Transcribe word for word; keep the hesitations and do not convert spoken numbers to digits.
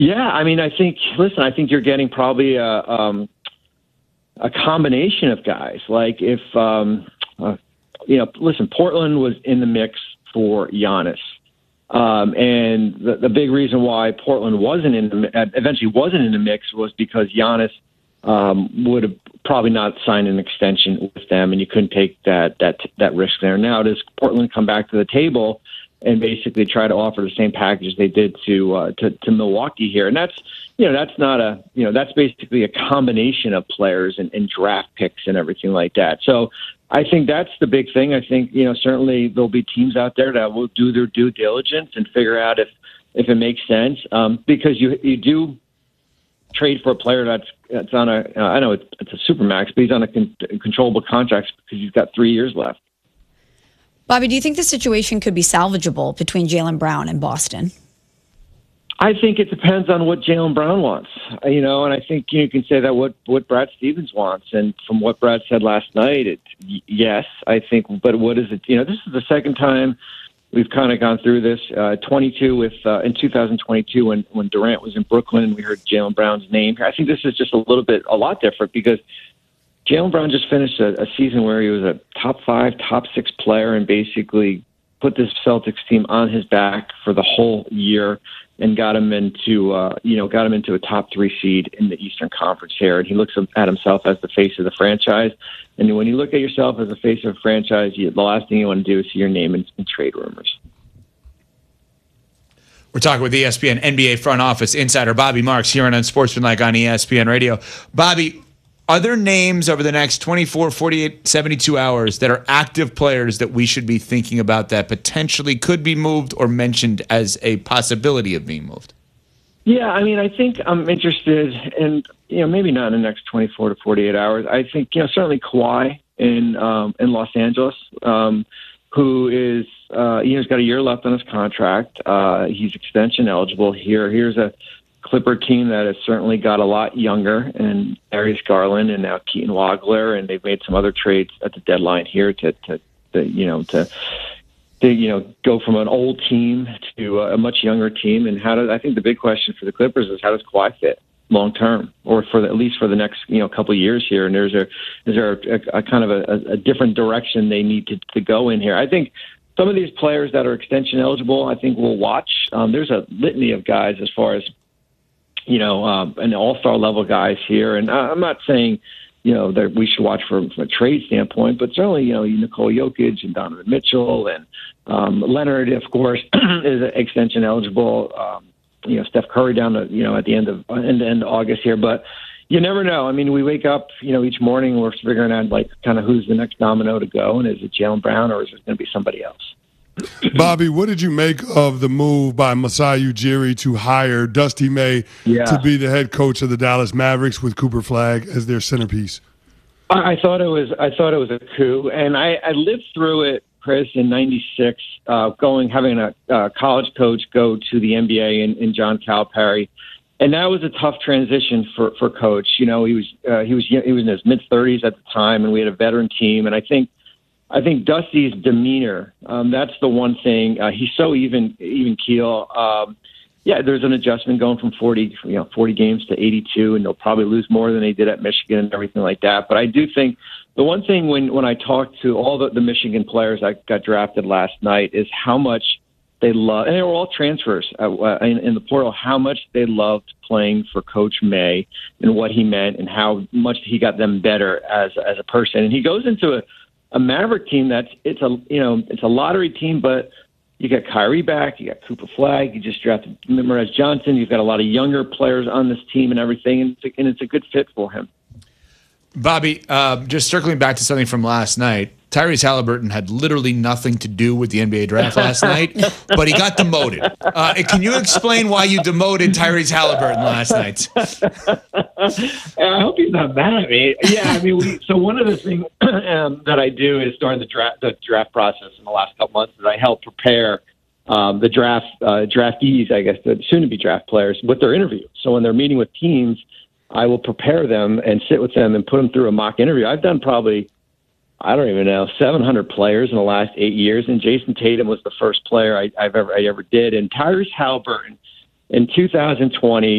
Yeah, I mean, I think, listen, I think you're getting probably a, um, a combination of guys. Like if, um, uh, you know, listen, Portland was in the mix for Giannis. Um, and the, the big reason why Portland wasn't in the, eventually wasn't in the mix was because Giannis um, would have probably not signed an extension with them, and you couldn't take that that that risk there. Now, does Portland come back to the table and basically try to offer the same package they did to, uh, to to Milwaukee here? And that's, you know, that's not a, you know, that's basically a combination of players and, and draft picks and everything like that. So I think that's the big thing. I think, you know, certainly there'll be teams out there that will do their due diligence and figure out if, if it makes sense, um, because you you do trade for a player that's that's on a, uh, I know it's, it's a supermax, but he's on a con- controllable contract because he's got three years left. Bobby, do you think the situation could be salvageable between Jaylen Brown and Boston? I think it depends on what Jaylen Brown wants, you know, and I think you can say that what, what Brad Stevens wants. And from what Brad said last night, it, yes, I think, but what is it? You know, this is the second time we've kind of gone through this. Uh, twenty-two with uh, in two thousand twenty-two when, when Durant was in Brooklyn and we heard Jaylen Brown's name. I think this is just a little bit, a lot different because Jaylen Brown just finished a, a season where he was a top five, top six player and basically put this Celtics team on his back for the whole year and got him into, uh, you know, got him into a top three seed in the Eastern Conference here. And he looks at himself as the face of the franchise. And when you look at yourself as the face of a franchise, you, the last thing you want to do is see your name in, in trade rumors. We're talking with E S P N N B A front office insider Bobby Marks here on Unsportsmanlike on E S P N Radio. Bobby, are there names over the next twenty-four, forty-eight, seventy-two hours that are active players that we should be thinking about that potentially could be moved or mentioned as a possibility of being moved? Yeah, I mean, I think I'm interested in, you know, maybe not in the next twenty-four to forty-eight hours. I think, you know, certainly Kawhi in um, in Los Angeles, um, who is, uh, you know, he's got a year left on his contract. Uh, he's extension eligible here. Here's a Clipper team that has certainly got a lot younger, and Darius Garland and now Keaton Wagler, and they've made some other trades at the deadline here to, to, to you know, to, to, you know, go from an old team to a much younger team. And how does, I think the big question for the Clippers is how does Kawhi fit long term, or for the, at least for the next, you know, couple of years here? And there's a, is there a, a kind of a, a different direction they need to, to go in here? I think some of these players that are extension eligible, I think we'll watch. Um, there's a litany of guys as far as, you know, um, an all-star level guys here. And I'm not saying, you know, that we should watch from, from a trade standpoint, but certainly, you know, Nikola Jokic and Donovan Mitchell and um, Leonard, of course, is extension eligible. Um, you know, Steph Curry down to, you know, at the end of end, end of August here. But you never know. I mean, we wake up, you know, each morning we're figuring out, like, kind of who's the next domino to go. And is it Jaylen Brown or is it going to be somebody else? Bobby, what did you make of the move by Masai Ujiri to hire Dusty May yeah. to be the head coach of the Dallas Mavericks with Cooper Flagg as their centerpiece? I, I thought it was I thought it was a coup, and I, I lived through it, Chris, in ninety-six, uh, going having a uh, college coach go to the N B A in, in John Calipari, and that was a tough transition for, for Coach. You know, he was uh, he was he was in his mid thirties at the time, and we had a veteran team, and I think. I think Dusty's demeanor, um, that's the one thing. Uh, he's so even, even keel. Um, yeah, there's an adjustment going from forty, you know, forty games to eighty-two, and they'll probably lose more than they did at Michigan and everything like that. But I do think the one thing when, when I talked to all the, the Michigan players that got drafted last night is how much they love, and they were all transfers uh, in, in the portal, how much they loved playing for Coach May and what he meant and how much he got them better as, as a person. And he goes into a, a Maverick team that's it's a you know it's a lottery team, but you got Kyrie back, you got Cooper Flagg, you just drafted Merez Johnson, you've got a lot of younger players on this team and everything, and it's a, and it's a good fit for him. Bobby, uh, just circling back to something from last night, Tyrese Halliburton had literally nothing to do with the N B A draft last night, but he got demoted. Uh, can you explain why you demoted Tyrese Halliburton last night? I hope he's not mad at me. Yeah, I mean, we, so one of the things um, that I do is during the draft, the draft process in the last couple months is I help prepare um, the draft uh, draftees, I guess, the soon-to-be draft players with their interview. So when they're meeting with teams, I will prepare them and sit with them and put them through a mock interview. I've done probably, I don't even know, seven hundred players in the last eight years, and Jason Tatum was the first player I, I've ever I ever did. And Tyrese Halliburton in two thousand twenty,